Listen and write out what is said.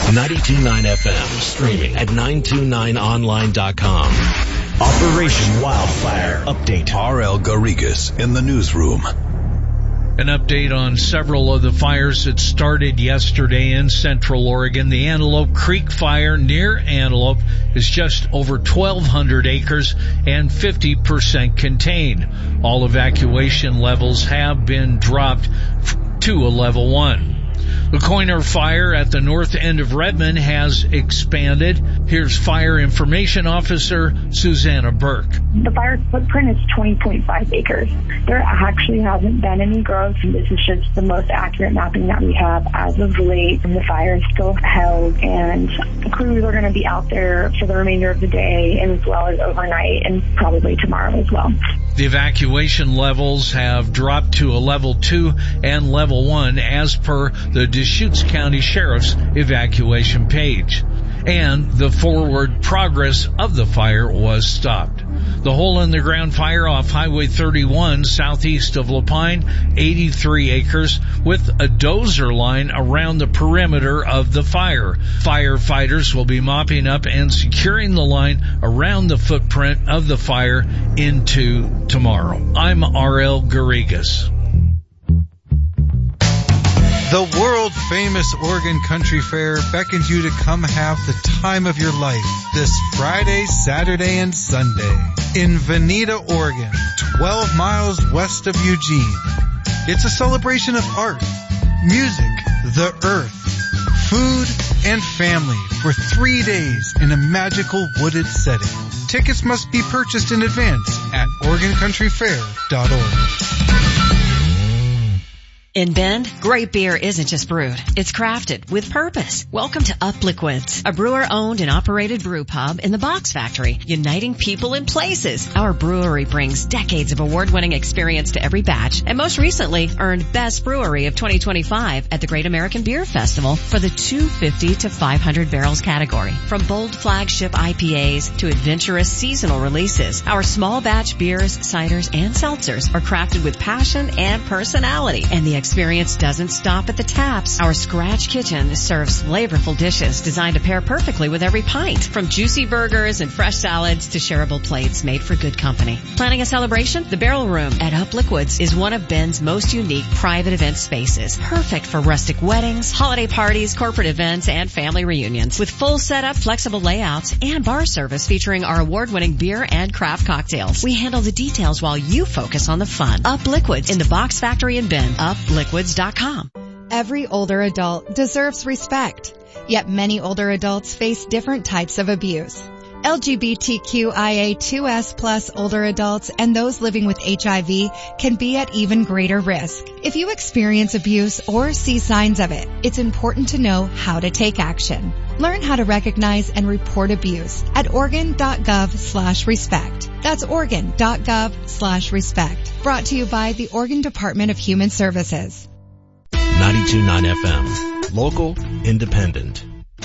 92.9 FM, streaming at 929online.com. Operation Wildfire Update. R.L. Garrigues in the newsroom. An update on several of the fires that started yesterday in Central Oregon. The Antelope Creek fire near Antelope is just over 1,200 acres and 50% contained. All evacuation levels have been dropped to a level 1. The Coiner fire at the north end of Redmond has expanded. Here's Fire Information Officer Susanna Burke. The fire footprint is 20.5 acres. There actually hasn't been any growth, and this is just the most accurate mapping that we have as of late. And the fire is still held, and crews are going to be out there for the remainder of the day, and as well as overnight, and probably tomorrow as well. The evacuation levels have dropped to a level 2 and level 1 as per the Deschutes County Sheriff's evacuation page. And the forward progress of the fire was stopped. The hole-in-the-ground fire off Highway 31 southeast of Lapine, 83 acres, with a dozer line around the perimeter of the fire. Firefighters will be mopping up and securing the line around the footprint of the fire into tomorrow. I'm R.L. Garrigues. The world-famous Oregon Country Fair beckons you to come have the time of your life this Friday, Saturday, and Sunday in Veneta, Oregon, 12 miles west of Eugene. It's a celebration of art, music, the earth, food, and family for 3 days in a magical wooded setting. Tickets must be purchased in advance at OregonCountryFair.org. In Bend, great beer isn't just brewed. It's crafted with purpose. Welcome to Up Liquids, a brewer-owned and operated brew pub in the Box Factory, uniting people and places. Our brewery brings decades of award-winning experience to every batch, and most recently earned Best Brewery of 2025 at the Great American Beer Festival for the 250 to 500 barrels category. From bold flagship IPAs to adventurous seasonal releases, our small batch beers, ciders, and seltzers are crafted with passion and personality, and the experience doesn't stop at the taps. Our Scratch Kitchen serves flavorful dishes designed to pair perfectly with every pint. From juicy burgers and fresh salads to shareable plates made for good company. Planning a celebration? The Barrel Room at Up Liquids is one of Bend's most unique private event spaces. Perfect for rustic weddings, holiday parties, corporate events, and family reunions. With full setup, flexible layouts, and bar service featuring our award-winning beer and craft cocktails. We handle the details while you focus on the fun. Up Liquids in the Box Factory in Bend. Upliquids.com. Every older adult deserves respect, yet many older adults face different types of abuse. LGBTQIA2S+ older adults and those living with HIV can be at even greater risk. If you experience abuse or see signs of it, it's important to know how to take action. Learn how to recognize and report abuse at Oregon.gov/respect. That's Oregon.gov/respect. Brought to you by the Oregon Department of Human Services. 92.9 FM. Local, independent.